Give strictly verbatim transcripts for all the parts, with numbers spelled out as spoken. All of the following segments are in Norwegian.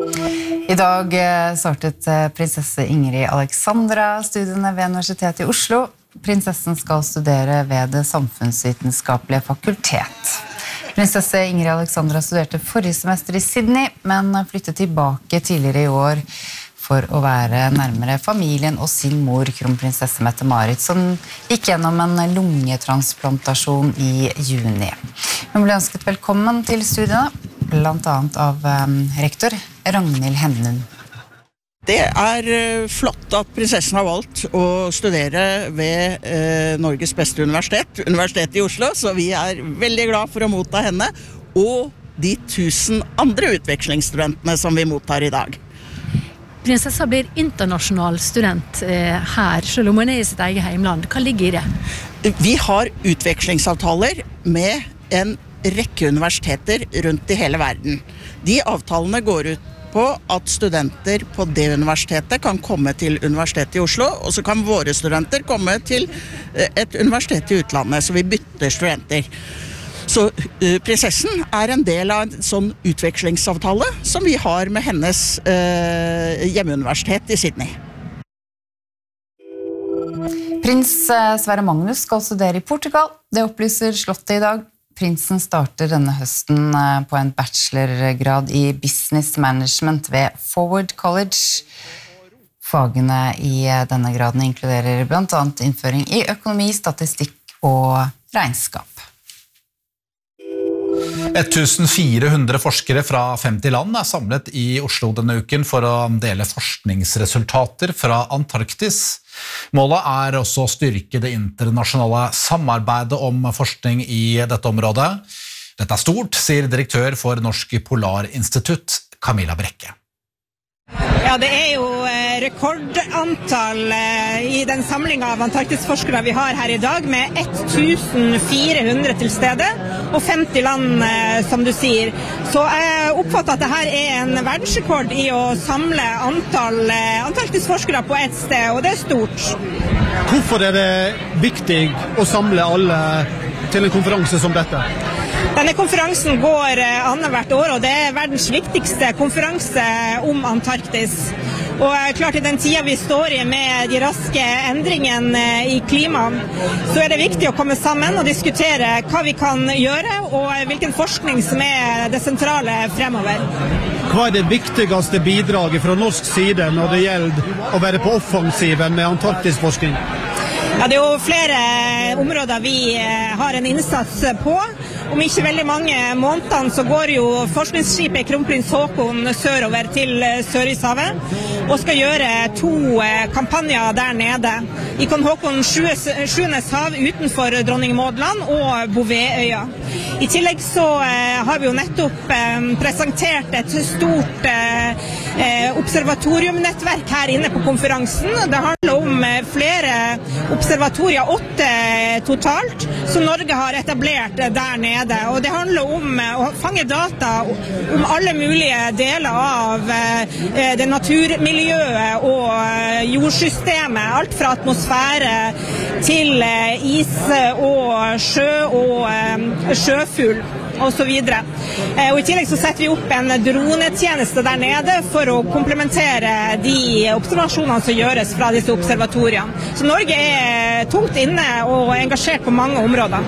I dag startet prinsesse Ingrid Alexandra studiene ved Universitetet i Oslo. Prinsessen skal studere ved det samfunnsvitenskapelige fakultet. Prinsesse Ingrid Alexandra studerte forrige semester i Sydney, men flyttet tilbake tidligere i år for å være nærmere familien og sin mor, kronprinsesse Mette-Marit, som gikk gjennom en lungetransplantasjon i juni. Hun ble ønsket velkommen til studiene, blant annet av um, rektor Ragnhild Hennum. Det er flott at prinsessen har valgt å studere ved eh, Norges beste universitet, Universitetet i Oslo, så vi er veldig glad for å motta henne, og de tusen andre utvekslingsstudentene som vi mottar i dag. Prinsessa blir internasjonal student eh, her, selv om hun er i sitt eget heimland. Hva ligger i det? Vi har utvekslingsavtaler med en rekke universiteter rundt i hele verden. De avtalene går ut på at studenter på det universitetet kan komme til Universitetet i Oslo, og så kan våre studenter komme til et universitet i utlandet, så vi bytter studenter. Så uh, prinsessen er en del av en sånn utvekslingsavtale som vi har med hennes uh, hjemmeuniversitet i Sydney. Prins Sverre Magnus skal studere i Portugal. Det opplyser Slottet i dag. Prinsen starter denne høsten på en bachelorgrad i business management ved Forward College. Fagene i denne graden inkluderer blant annet innføring i økonomi, statistikk og regnskap. fjorten hundre forskere fra femti land er samlet i Oslo denne uken for å dele forskningsresultater fra Antarktis. Målet er også å styrke det internasjonale samarbeidet om forskning i dette området. Dette er stort, sier direktør for Norsk Polarinstitutt, Camilla Brekke. Ja, det er jo rekordantall i den samlingen av Antarktis-forskere vi har her i dag, med fjorten hundre til stede, og femti land, som du sier. Så jeg oppfatter at dette er en verdensrekord i å samle antall Antarktis-forskere på et sted, og det er stort. Hvorfor er det viktig å samle alle til en konferanse som dette? Denne konferansen går annethvert år, og det er verdens viktigste konferanse om Antarktis. Og klart i den tiden vi står i med de raske endringene i klimaet, så er det viktig å komme sammen og diskutere hva vi kan gjøre, og hvilken forskning som er det sentrale fremover. Hva er det viktigste bidraget fra norsk side når det gjelder å være på offensiven med Antarktisforskning? Ja, det er jo flere områder vi har en innsats på. Om ikke veldig mange månedene så går jo forskningsskipet Kronprins Haakon sørover til Sørishavet og skal gjøre to kampanjer der nede. I Kong Haakon sjuendes hav utenfor Dronning Maudland og Bouvetøya. I tillegg så har vi jo nettopp presentert et stort observatoriumnettverk her inne på konferansen. Det handler om flere observatorier, åtte totalt, som Norge har etablert der nede. Og det handler om å fange data om alle mulige deler av det naturmiljøet og jordsystemet, alt fra atmosfære til is og sjø og sjøfugl og så videre. Og i tillegg så setter vi opp en dronetjeneste der nede for å komplementere de observasjonene som gjøres fra disse observatoriene. Så Norge er tungt inne og engasjert på mange områder.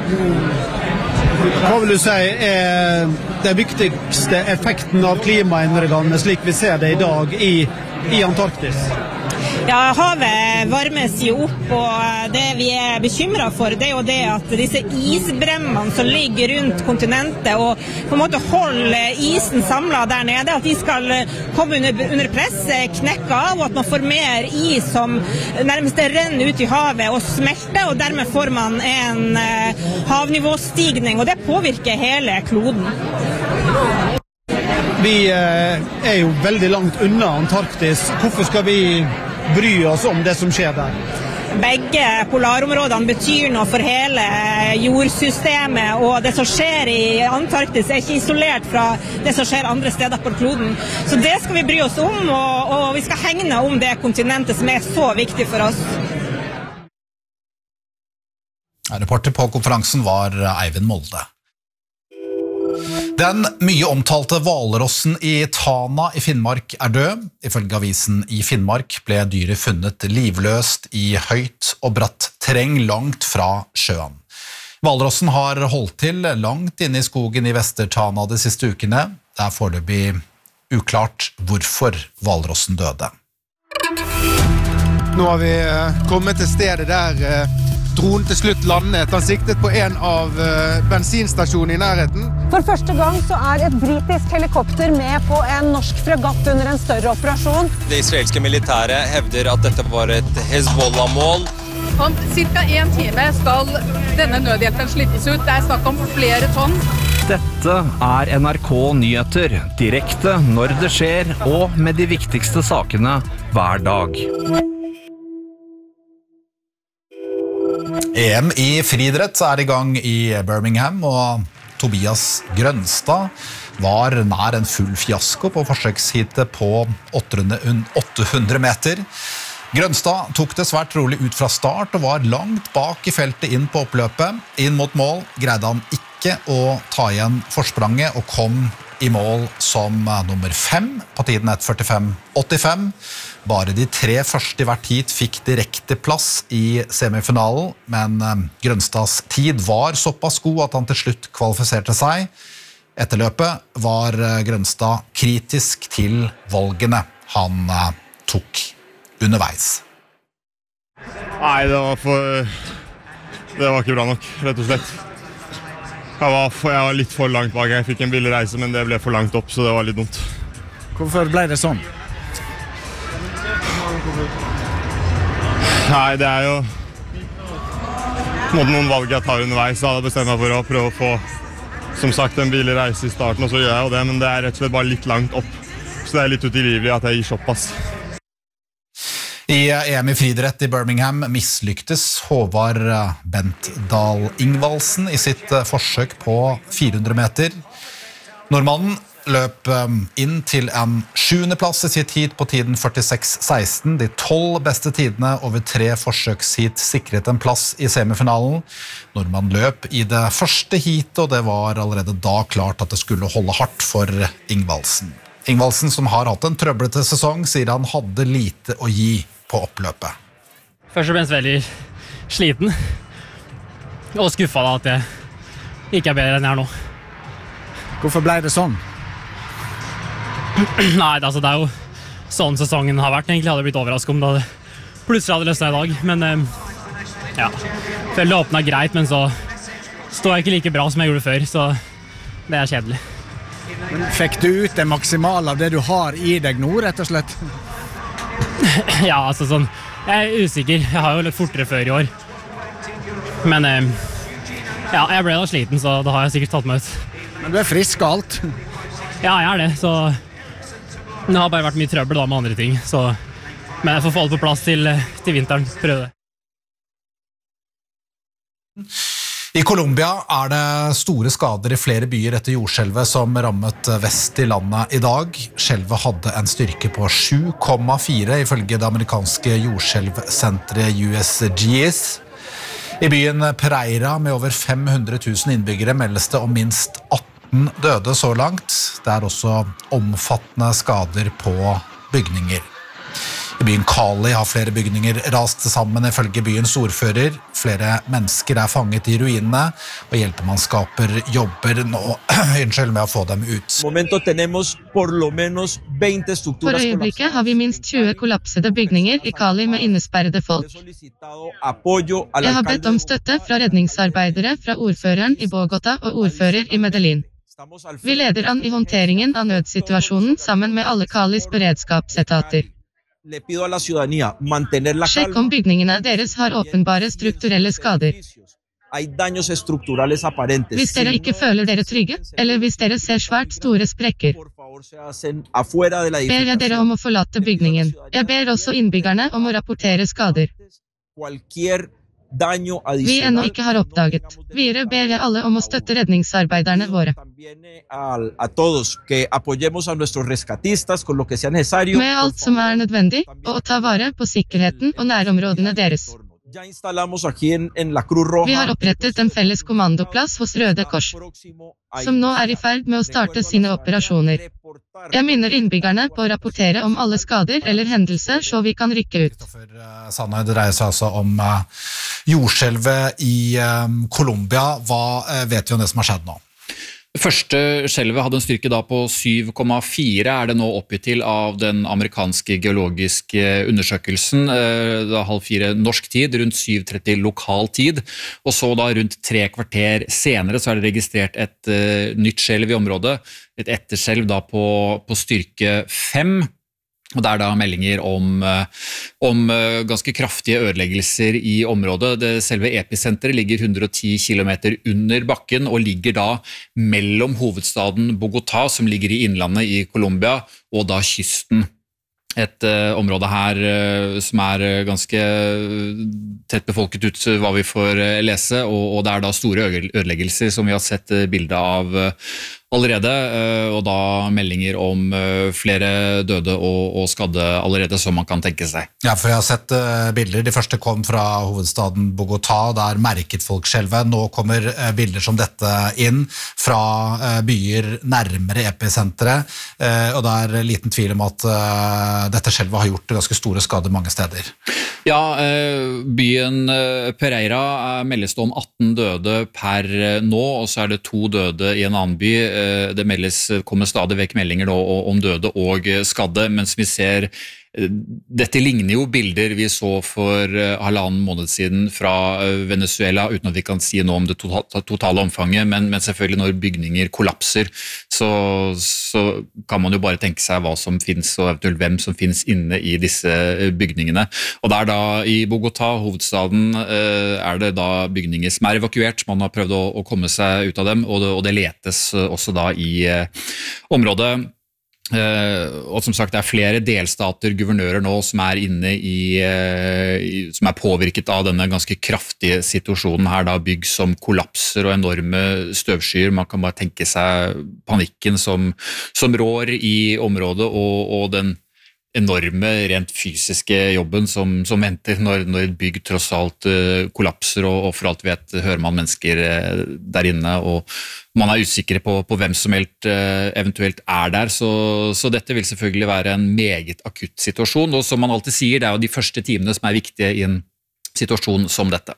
Hva vil du si er den viktigste effekten av klimaendringene slik vi ser det i dag i, i Antarktis? Ja, havet varmes jo opp, og det vi er bekymret for, det er jo det at disse isbremmene som ligger rundt kontinentet og på en måte holder isen samlet der nede, at de skal komme under, under press, knekke av, og at man får mer is som nærmest renner ut i havet og smelter, og dermed får man en havnivåstigning, og det påvirker hele kloden. Vi er jo veldig langt unna Antarktis. Hvorfor skal vi bry oss om det som skjer der? Begge polarområdene betyr noe for hele jordsystemet, og det som skjer i Antarktis er ikke isolert fra det som skjer andre steder på kloden. Så det skal vi bry oss om, og, og vi skal hegne om det kontinentet som er så viktig for oss. Reporter på konferansen var Eivind Molde. Den mye omtalte hvalrossen i Tana i Finnmark er død. Ifølge avisen i Finnmark ble dyret funnet livløst i høyt og bratt terreng langt fra sjøen. Hvalrossen har holdt til langt inne i skogen i Vester-Tana de siste ukene. Det er foreløpig uklart hvorfor hvalrossen døde. Nå har vi kommet til stedet der dronen til slutt landet. Han siktet på en av bensinstasjonene i nærheten. For første gang så er et britisk helikopter med på en norsk fregatt under en større operasjon. Det israelske militæret hevder at dette var et Hezbollah-mål. Om cirka en time skal denne nødhjelpen slippes ut. Det er snakk om flere tonn. Dette er N R K Nyheter, direkte når det skjer, og med de viktigste sakene hver dag. E M i friidrett er i gang i Birmingham, og Tobias Grønstad var nær en full fiasko på forsøksheatet på åtte hundre meter. Grønstad tok det svært rolig ut fra start og var langt bak i feltet inn på oppløpet. Inn mot mål greide han ikke å ta igjen forspranget og kom i mål som nummer fem på tiden ett førtifem åttifem. Bare de tre første i hvert heat fikk direkte plass i semifinalen, men Grønstads tid var såpass god at han til slutt kvalifiserte seg. Etter løpet var Grønstad kritisk til valgene han tok underveis. Nei, det var for... Det var ikke bra nok, rett og slett. Jeg var, for, jeg var litt for langt bak. Jeg fikk en billig reise, men det ble for langt opp, så det var litt dumt. Hvorfor ble det sånn? Nei, det er jo noen valg jeg tar underveis. Så hadde jeg bestemt meg for å prøve å få, som sagt, en billig reise i starten, og så gjør jeg jo det, men det er rett og slett bare litt langt opp. Så det er litt utilgivelig at jeg gir såpass. I E M i friidrett i Birmingham mislyktes Håvard Bentdal Ingvaldsen i sitt forsøk på fire hundre meter. Nordmannen løp inn til en sjuende plass i sitt heat på tiden førtiseks seksten. De tolv beste tidene over tre forsøksheat sikret en plass i semifinalen. Nordmannen løp i det første heatet, og det var allerede da klart at det skulle holde hardt for Ingvaldsen. Ingvaldsen, som har hatt en trøblete sesong, sier han hadde lite å gi på oppløpet. Først og fremst veldig sliten og skuffet da at jeg ikke er bedre enn jeg er nå. Hvorfor ble det sånn? Nei, altså, det er jo sånn sesongen har vært. Egentlig hadde jeg blitt overrasket om det hadde plutselig hadde løsnet i dag, men ja, følte det åpnet greit, men så står jeg ikke like bra som jeg gjorde før, så det er kjedelig. Men fikk du ut det maksimale av det du har i deg nå, rett og slett? Ja, altså sånn, jeg er usikker. Jeg har jo litt fortere før i år. Men ja, jeg ble da sliten, så da har jeg sikkert tatt meg ut. Men du er frisk og alt? Ja, jeg er det, så det har bare vært mye trøbbel da med andre ting, så men jeg får få det på plass til, til vinteren, prøve det. I Colombia er det store skader i flere byer etter jordskjelvet som rammet vest i landet i dag. Skjelvet hadde en styrke på sju komma fire ifølge det amerikanske jordskjelvsenteret U S G S. I byen Pereira med over fem hundre tusen innbyggere meldes det om minst atten døde så langt. Det er også omfattende skader på bygninger. I byen Cali har flere bygninger rast sammen ifølge byens ordfører. Flere mennesker er fanget i ruinene, og hjelpemannskaper jobber nå unnskyld med å få dem ut. For øyeblikket har vi minst tjue kollapsede bygninger i Cali med innesperrede folk. Jeg har bedt om støtte fra redningsarbeidere fra ordføreren i Bogota og ordfører i Medellin. Vi leder an i håndteringen av nødsituasjonen sammen med alle Calis beredskapsetater. Sjekk om bygningene deres har åpenbare strukturelle skader. Hvis dere ikke føler dere trygge, eller hvis dere ser svært store sprekker, ber jeg dere om å forlate bygningen. Jeg ber også innbyggerne om å rapportere skader vi ennå ikke har oppdaget. Videre ber jeg alle om å støtte redningsarbeiderne våre. Med alt som er nødvendig, og å ta vare på sikkerheten og nærområdene deres. Vi har opprettet en felles kommandoplass hos Røde Kors, som nå er i ferd med å starte sine operasjoner. Jeg minner innbyggerne på å rapportere om alle skader eller hendelser så vi kan rykke ut. Sanne, det dreier seg altså om jordskjelvet i Colombia. Hva vet vi om det som har skjedd nå? Det første skjelvet hadde en styrke da på syv komma fire, er det nå oppgitt til av den amerikanske geologiske undersøkelsen, da halv fire norsk tid, rundt syv tretti lokal tid, og så da rundt tre kvarter senere så er det registrert et uh, nytt skjelv i området, et etterskjelv da på, på styrke fem, og det er da meldinger om, om ganske kraftige ødeleggelser i området. Det selve episenteret ligger hundre og ti kilometer under bakken og ligger da mellom hovedstaden Bogotá, som ligger i innlandet i Colombia, og da kysten. Et uh, område her uh, som er uh, ganske tett befolket ut hva vi får uh, lese, og, og det er da store ødeleggelser som vi har sett uh, bilder av uh, allerede, uh, og da meldinger om uh, flere døde og, og skadde allerede, som man kan tenke seg. Ja, for jeg har sett uh, bilder. De første kom fra hovedstaden Bogotá, der merket folk skjelvet. Nå kommer uh, bilder som dette inn fra uh, byer nærmere episenteret, uh, og det er liten tvil om at uh, dette skjelvet har gjort ganske store skader mange steder. Ja, byen Pereira meldes det om atten døde per nå, og så er det to døde i en annen by. Det meldes, kommer stadig vekk meldinger nå om døde og skadde, mens vi ser dette ligner jo bilder vi så for halvannen måned siden fra Venezuela, uten at vi kan si noe om det totale omfanget, men, men selvfølgelig når bygninger kollapser, så, så kan man jo bare tenke seg hva som finnes, og eventuelt hvem som finnes inne i disse bygningene. Og der da i Bogotá, hovedstaden, er det da bygninger som er evakuert, man har prøvd å, å komme seg ut av dem, og det, og det letes også da i området. Uh, og som sagt det er flere delstater, guvernører nå som er inne i, uh, i som er påvirket av denne ganske kraftige situasjonen her, da bygg som kollapser og enorme støvskyer. Man kan bare tenke seg panikken som, som rår i området, og, og den enorme rent fysiske jobben som, som venter når, når et bygg tross alt uh, kollapser, og, og for alt vet hører man mennesker uh, der inne, og man er usikre på, på hvem som helt, uh, eventuelt er der, så, så dette vil selvfølgelig være en meget akutt situasjon, og som man alltid sier, det er jo de første timene som er viktige i en situasjon som dette.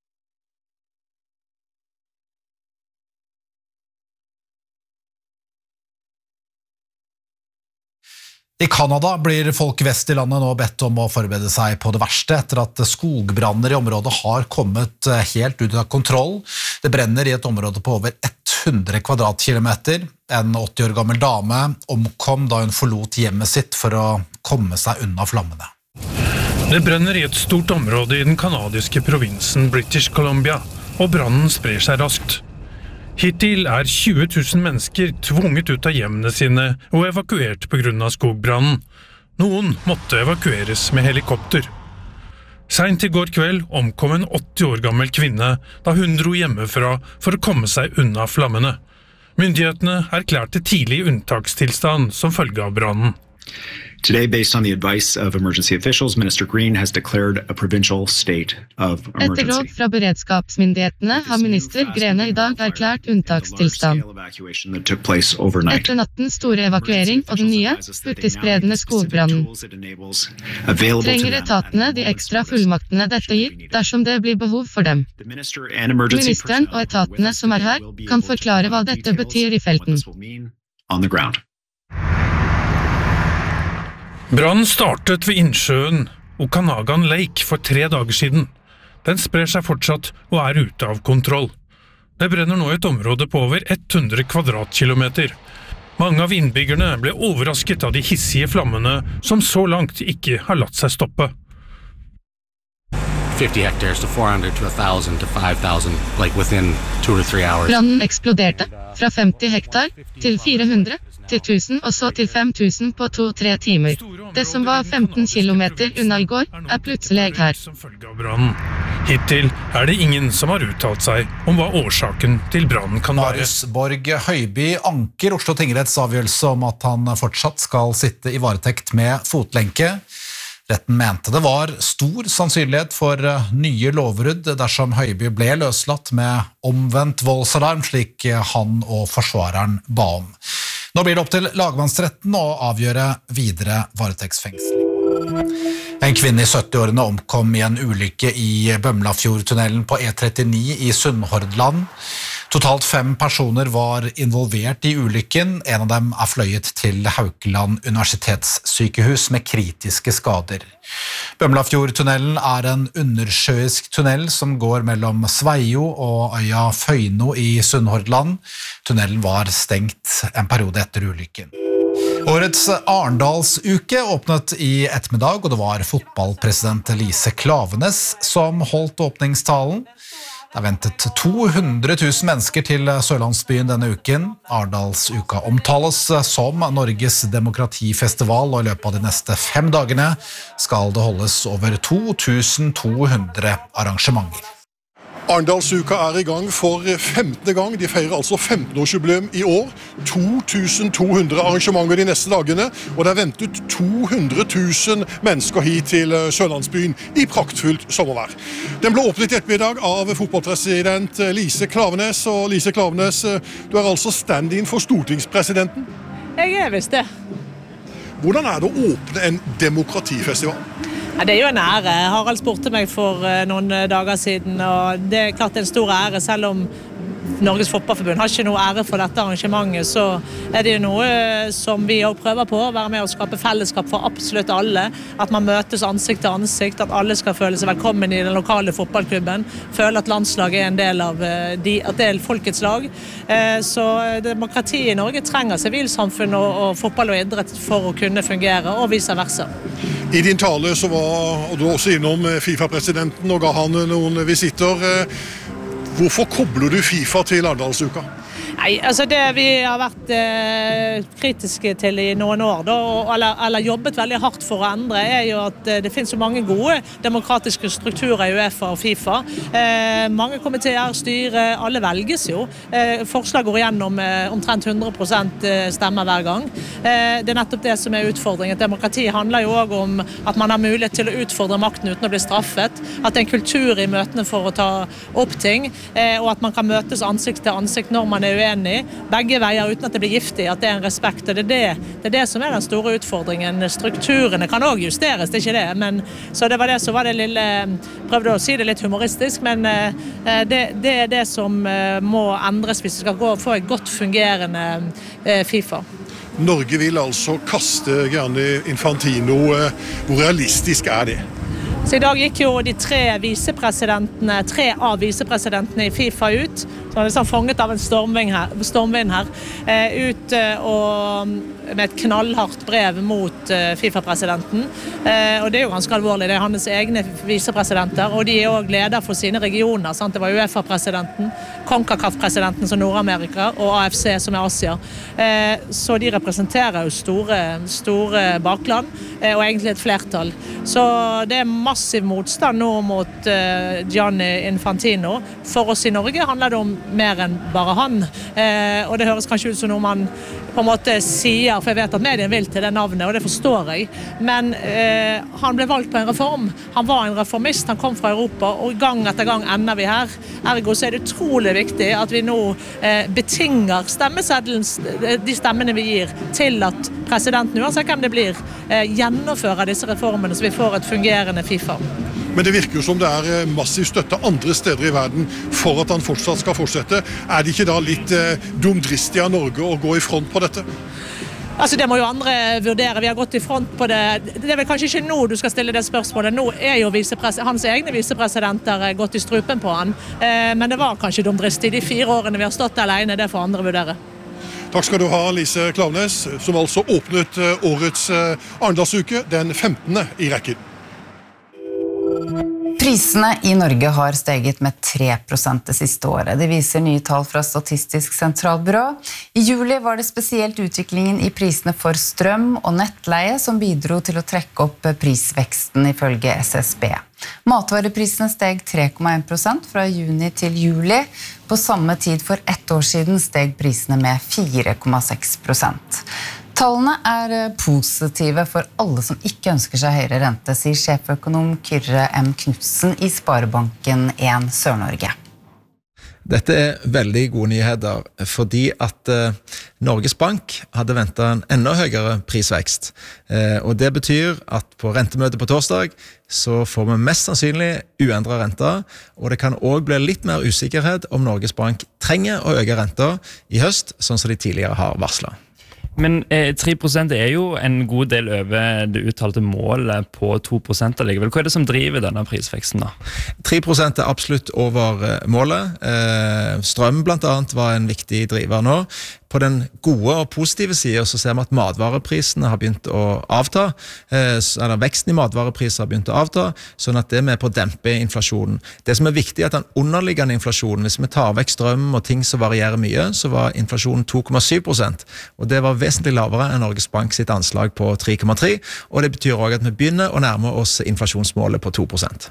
I Kanada blir folk vest i landet nå bedt om å forberede seg på det verste etter at skogbranner i området har kommet helt ut av kontroll. Det brenner i et område på over hundre kvadratkilometer. En åtti år gammel dame omkom da hun forlot hjemmet sitt for å komme seg unna flammene. Det brenner i et stort område i den kanadiske provinsen British Columbia, og brannen sprer seg raskt. Hittil er tjue tusen mennesker tvunget ut av hjemmene sine og evakuert på grunn av skogbrannen. Noen måtte evakueres med helikopter. Sent i går kveld omkom en åtti år gammel kvinne da hun dro hjemmefra for å komme seg unna flammene. Myndighetene erklærte tidlig unntakstilstand som følge av brannen. Today, based on the advice of emergency officials, Minister Green has declared a provincial state of emergency. Etter råd fra beredskapsmyndighetene har minister Grene i dag erklært unntakstilstand. Etter nattens store evakuering og den nye, hurtigspredende skogbrannen, trenger etatene de ekstra fullmaktene dette gir, dersom det blir behov for dem. Ministeren og etatene som er her, kan forklare hva dette betyr i felten. Brannen startet ved innsjøen Okanagan Lake for tre dager siden. Den sprer seg fortsatt og er ute av kontroll. Det brenner nå et område på over hundre kvadratkilometer. Mange av innbyggerne ble overrasket av de hissige flammene som så langt ikke har latt seg stoppe. fifty hectares to four hundred to one thousand to five thousand, like within two or three hours. Brannen eksploderte fra femti hektar til fire hundre til tusen og så til fem tusen på to-tre timer. Det som var femten kilometer unna i går, er plutselig her. Hittil er det ingen som har uttalt seg om hva årsaken til brannen kan være. Marius Borg Høiby anker Oslo Tingretts avgjørelse om at han fortsatt skal sitte i varetekt med fotlenke. Retten mente det var stor sannsynlighet for nye lovbrudd dersom Høiby ble løslatt med omvendt voldsalarm, slik han og forsvareren ba om. Nå blir det opp til lagmannsretten å avgjøre videre varetektsfengsling. En kvinne i sytti-årene omkom i en ulykke i Bømlafjordtunnelen på E trettini i Sunnhordland. Totalt fem personer var involvert i ulykken. En av dem er fløyet til Haukeland universitetssykehus med kritiske skader. Bømlafjordtunnelen er en undersjøisk tunnel som går mellom Sveio og øya Føyno i Sunnhordland. Tunnelen var stengt en periode etter ulykken. Årets Arendalsuke åpnet i ettermiddag, og det var fotballpresident Lise Klaveness som holdt åpningstalen. Det er ventet to hundre tusen mennesker til Sørlandsbyen denne uken. Arendalsuka omtales som Norges demokratifestival, og i løpet av de neste fem dagene skal det holdes over to tusen to hundre arrangementer. Arendalsuka er i gang for femtende gang. De feirer altså femten-årsjubileum i år. to tusen to hundre arrangementer de neste dagene, og det er ventet to hundre tusen mennesker hit til Sørlandsbyen i praktfullt sommervær. Den ble åpnet i ettermiddag av fotballpresident Lise Klaveness, og Lise Klaveness, du er altså stand-in for stortingspresidenten? Jeg er visst det. Hvordan er det å åpne en demokratifestival? Ja, det er jo en ære. Harald spurte meg for noen dager siden, og det er klart det er en stor ære, selv om Norges Fotballforbund har ikke noe ære for dette arrangementet, så er det jo noe som vi også prøver på, å være med og skape fellesskap for absolutt alle, at man møtes ansikt til ansikt, at alle skal føle seg velkommen i den lokale fotballklubben, føle at landslaget er en del av de, at det er folkets lag. Så demokrati i Norge trenger sivilsamfunn og, og fotball og idrett for å kunne fungere, og vice versa. I din tale så var og du også innom FIFA-presidenten og ga han noen visitter. Hvorfor kobler du FIFA til Arendalsuka? Nei, altså det vi har vært eh, kritiske til i noen år, da, eller, eller jobbet veldig hardt for å endre, er jo at eh, det finnes så mange gode demokratiske strukturer i UEFA og FIFA. Eh, mange komiteer, styre, alle velges jo. Eh, forslag går igjennom eh, omtrent hundre prosent stemmer hver gang. Eh, det er nettopp det som er utfordringen. Demokrati handler jo også om at man har mulighet til å utfordre makten uten å bli straffet, at det er en kultur i møtene for å ta opp ting, eh, og at man kan møtes ansikt til ansikt når man er uenig, begge veier uten at det blir giftig, at det er en respekt, og det er det, det, er det som er den store utfordringen. Strukturene kan også justeres, det er ikke det, men så det var det så var det lille, prøvde å si det litt humoristisk, men eh, det, det er det som eh, må endres hvis vi skal gå, få et godt fungerende eh, FIFA. Norge vil altså kaste Gianni Infantino. Hvor realistisk er det? Så i dag gikk jo de tre visepresidentene, tre av visepresidentene i FIFA ut, som var liksom fanget av en stormvind her, stormvind her ut og med et knallhardt brev mot FIFA-presidenten. Og det er jo ganske alvorlig, det er hans egne visepresidenter, og de er også leder for sine regioner. Sant? Det var UEFA-presidenten, CONCACAF-presidenten som Nord-Amerika, og A F C som er Asia. Så de representerer jo store, store bakland, og egentlig et flertall. Så det er massiv motstand nå mot uh, Gianni Infantino. For oss i Norge handler det om mer enn bare han. Uh, og det høres kanskje ut som noe man på en måte sier, for jeg vet at medien vil til det navnet, og det forstår jeg. Men uh, han ble valgt på en reform. Han var en reformist, han kom fra Europa, og gang etter gang ender vi her. Ergo så er det utrolig viktig at vi nå uh, betinger stemmeseddelen, de stemmene vi gir, til at presidenten, uansett hvem det blir, uh, gjennomfører disse reformene, så vi får et fungerende FIFA. Men det virker jo som det er massiv støtte andre steder i verden for at han fortsatt skal fortsette. Er det ikke da litt eh, dumdristig av Norge å gå i front på dette? Altså det må jo andre vurdere. Vi har gått i front på det. Det er vel kanskje ikke nå du skal stille det spørsmålet. Nå er jo hans egne visepresidenter gått i strupen på han. Eh, men det var kanskje dumdristig. De fire årene vi har stått alene, det får andre vurdere. Takk skal du ha, Lise Klaveness, som altså åpnet årets Arendalsuke den femtende i rekken. Prisene i Norge har steget med tre prosent det siste året. Det viser nye tall fra Statistisk sentralbyrå. I juli var det spesielt utviklingen i prisene for strøm og nettleie som bidro til å trekke opp prisveksten ifølge S S B. Matvareprisene steg tre komma en prosent fra juni til juli. På samme tid for ett år siden steg prisene med fire komma seks prosent. Tallene er positive for alle som ikke ønsker seg høyere rente, sier sjeføkonom Kyrre M. Knudsen i Sparebanken en Sør-Norge. Dette er veldig gode nyheter, fordi at eh, Norges Bank hadde ventet en enda høyere prisvekst. Eh, og det betyr at på rentemøtet på torsdag så får vi mest sannsynlig uendret renter, og det kan også bli litt mer usikkerhet om Norges Bank trenger å øke renter i høst, sånn som de tidligere har varslet. Men eh, tre prosent er jo en god del over det uttalte målet på to prosent allikevel. Hva er det som driver denne prisveksten da? tre prosent er absolutt over eh, målet. Eh, strøm blant annet var en viktig driver nå. På den gode og positive siden så ser vi at matvareprisene har begynt å avta, eh, eller veksten i matvarepriser har begynt å avta, sånn at det er med på å dempe inflasjonen. Det som er viktig er at den underliggende inflasjonen, hvis vi tar vekk strøm og ting som varierer mye, så var inflasjonen to komma syv prosent, og det var vesentlig lavere enn Norges Bank sitt anslag på tre komma tre, og det betyr også at vi begynner å nærme oss inflasjonsmålet på to prosent.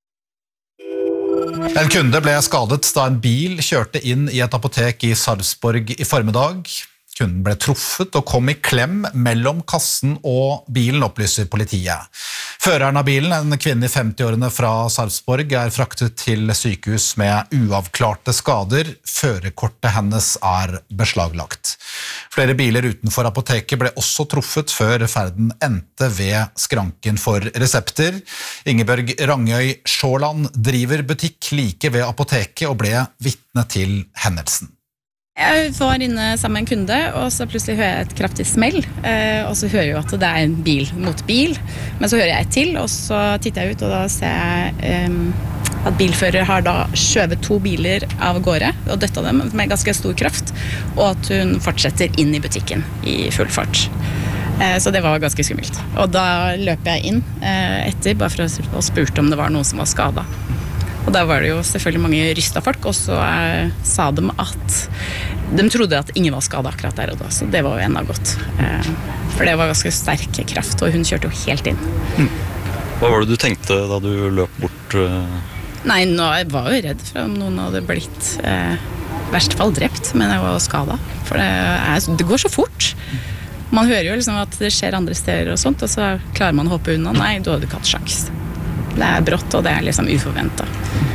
En kunde ble skadet da en bil kjørte inn i et apotek i Sarpsborg i formiddag. Kunden ble truffet og kom i klem mellom kassen og bilen, opplyser politiet. Føreren av bilen, en kvinne i femti-årene fra Sarpsborg, er fraktet til sykehus med uavklarte skader. Førerkortet hennes er beslaglagt. Flere biler utenfor apoteket ble også truffet før ferden endte ved skranken for resepter. Ingeborg Rangøy Sjåland driver butikk like ved apoteket og ble vitne til hendelsen. Jeg var inne sammen med en kunde, og så plutselig hører jeg et kraftig smell, og så hører jeg jo at det er en bil mot bil, men så hører jeg et til, og så titter jeg ut, og da ser jeg um, at bilfører har da skjøvet to biler av gårde, og døtta dem med ganske stor kraft, og at hun fortsetter inn i butikken i full fart. Så det var ganske skummelt. Og da løper jeg inn etter, bare for å spurte om det var noen som var skadet. Og da var det jo selvfølgelig mange rystet folk, og så eh, sa de at de trodde at ingen var skadet akkurat der og da, så det var jo enda godt. Eh, for det var ganske sterk kraft, og hun kjørte jo helt inn. Mm. Hva var det du tenkte da du løp bort? Eh? Nei, nå jeg var jo redd for om noen hadde blitt eh, i verste fall drept, men jeg var skadet. For det, er, det går så fort. Man hører jo liksom at det skjer andre steder og sånt, og så klarer man å hoppe unna. Nei, du hadde ikke hatt sjans. Det er brått, og det er liksom uforventet.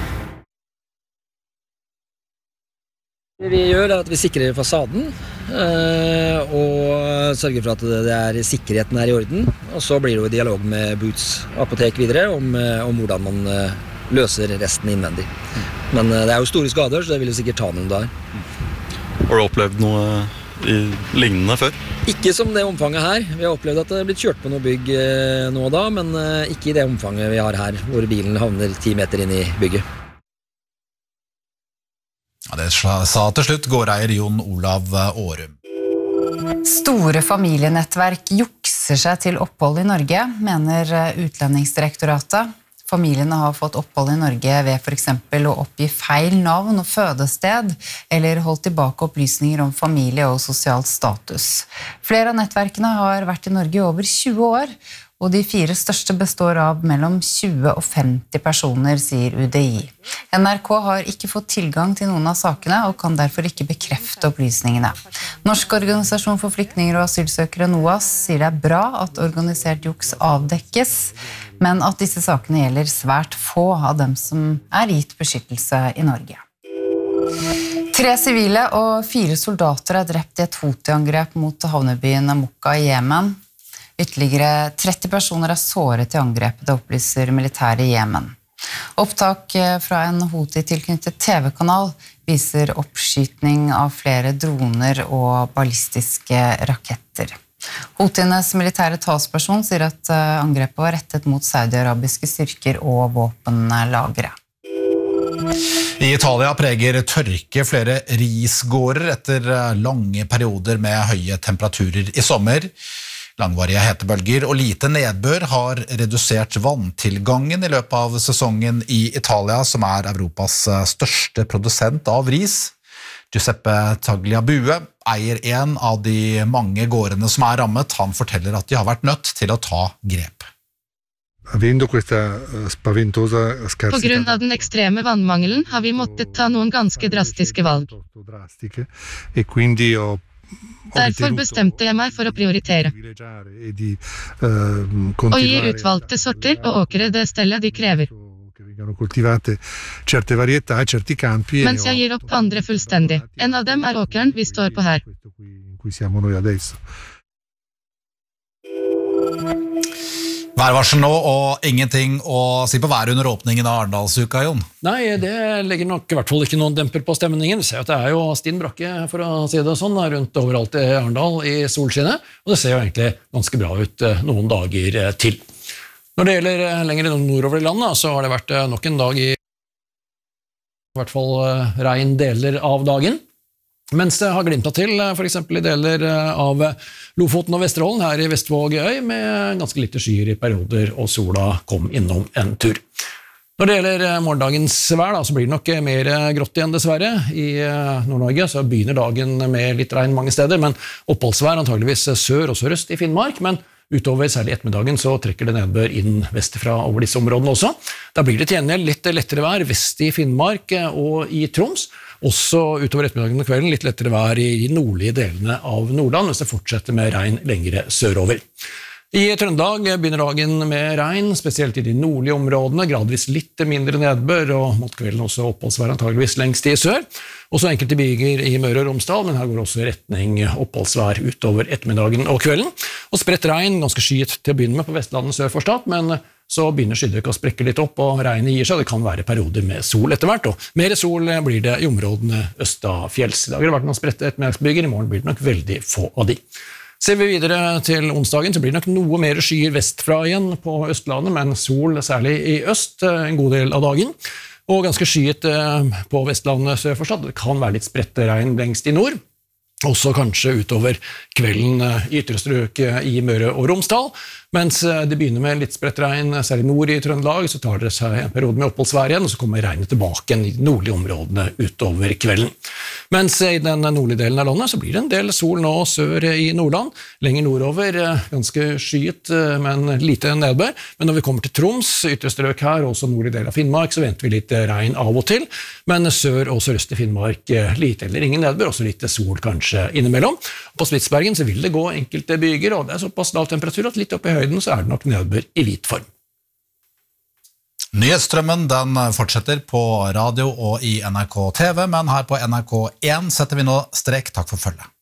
Det vi gjør er at vi sikrer fasaden, og sørger for at det er sikkerheten er i orden. Og så blir det jo dialog med Boots apotek videre om, om hvordan man løser resten innvendig. Men det er jo store skader, så det vil jo sikkert ta noen der. Har du opplevd noe i lignende før? Ikke som det omfanget her. Vi har opplevd at det er blitt kjørt på noe bygg nå og da, men ikke i det omfanget vi har her, hvor bilen havner ti meter inn i bygget. Ja, det sa til slutt gårdeier Jon Olav Årum. Store familienettverk jukser seg til opphold i Norge, mener Utlendingsdirektoratet. Familiene har fått opphold i Norge ved for eksempel å oppgi feil navn og fødested, eller holdt tilbake opplysninger om familie og sosial status. Flere av nettverkene har vært i Norge i over tjue år, og de fire største består av mellom tjue og femti personer, sier U D I. N R K har ikke fått tilgang til noen av sakene, og kan derfor ikke bekrefte opplysningene. Norsk organisasjon for flyktninger og asylsøkere NOAS sier det er bra at organisert juks avdekkes, men at disse sakene gjelder svært få av dem som er gitt beskyttelse i Norge. Tre sivile og fire soldater er drept i et Houthi-angrep mot havnebyen Mokka i Jemen. Ytterligere tretti personer er såret i angrepet, det opplyser militæret i Jemen. Opptak fra en Houthi-tilknyttet T V-kanal viser oppskytning av flere droner og ballistiske raketter. Houthienes militære talsperson sier at angrepet var rettet mot saudi-arabiske styrker og våpenlagre. I Italia preger tørke flere risgårder etter lange perioder med høye temperaturer i sommer. Langvarige hetebølger og lite nedbør har redusert vanntilgangen i løpet av sesongen i Italia, som er Europas største produsent av ris. Giuseppe Tagliabue eier en av de mange gårdene som er rammet. Han forteller at de har vært nødt til å ta grep. På grunn av den ekstreme vannmangelen har vi måttet ta noen ganske drastiske valg. Derfor bestemte jeg meg for å prioritere. Å gi utvalgte sorter og åkre det stellet de krever. coltivate certe varietà e certi campi Mens jeg gir opp andre fullstendig. En av dem er åkeren vi står på her. in cui siamo noi adesso. Værvarsel nå, og ingenting å si på været under åpningen av Arendalsuka, Jon? Nei, det legger nok i hvert fall ikke noen demper på stemningen. Vi ser at det er jo stinn brakke, for å si det sånn, rundt overalt i Arendal i solskinnet, og det ser jo egentlig ganske bra ut noen dager til. Når det gjelder lenger nordover i landet, så har det vært nok en dag i, i hvert fall regn deler av dagen. Mens det har glimtet til, for eksempel i deler av Lofoten og Vesterålen her i Vestvågøy, med ganske lite skyer i perioder, og sola kom innom en tur. Når det gjelder morgendagens vær, da, så blir det nok mer grått igjen dessverre. I Nord-Norge så begynner dagen med litt regn mange steder, men oppholdsvær antageligvis sør og sørøst i Finnmark, men utover særlig ettermiddagen så trekker det nedbør inn vesterfra over disse områdene også. Da blir det til gjengjeld litt lettere vær vest i Finnmark og i Troms. Også utover ettermiddagen og kvelden litt lettere vær i de nordlige delene av Nordland, mens det fortsetter med regn lengre sørover. I Trøndelag begynner dagen med regn, spesielt i de nordlige områdene, gradvis litt mindre nedbør, og mot kvelden også oppholdsvær antageligvis lengst i sør. Også enkelte byger i Møre og Romsdal, men her går også retning oppholdsvær utover ettermiddagen og kvelden. Og spredt regn, ganske skyet til å begynne med på Vestlandet sør for Stad, men så begynner skydøk å sprekke litt opp, og regnet gir seg. Det kan være perioder med sol etter hvert, og mer sol blir det i områdene Østafjells. I dag har det vært noen spredte ettermiddagsbyger, i morgen blir det nok veldig få av de. Ser vi videre til onsdagen, så blir det nok noe mer skyer vestfra igjen på Østlandet, men sol særlig i øst en god del av dagen, og ganske skyet på Vestlandet sør for Stad. Det kan være litt spredte regn lengst i nord, også kanskje utover kvelden i ytre strøk i Møre og Romsdal, mens det begynner med litt spredt regn, særlig nord i Trøndelag, så tar det seg en periode med oppholdsvær igjen, og så kommer regnet tilbake i de nordlige områdene utover kvelden. Mens i den nordlige delen av landet så blir det en del sol nå sør i Nordland, lenger nordover, ganske skyet, men lite nedbør. Men når vi kommer til Troms, ytre strøk her, og også nordlige del av Finnmark, så venter vi litt regn av og til, men sør og sørøst i Finnmark lite eller ingen nedbør, også litt sol kanskje innimellom. På Spitsbergen så vil det gå enkelte byger, og det er såpass lav temperatur at litt opp i høyden så er det nok nedbør i hvit form. Nyhetsstrømmen den fortsetter på radio og i N R K T V, men her på N R K en setter vi nå strek. Takk for følget.